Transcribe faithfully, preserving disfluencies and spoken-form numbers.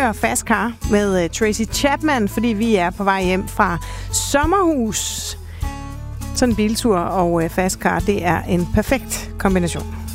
høre Fast Car med uh, Tracy Chapman, fordi vi er på vej hjem fra sommerhus. Sådan en biltur og uh, Fast Car, det er en perfekt kombination.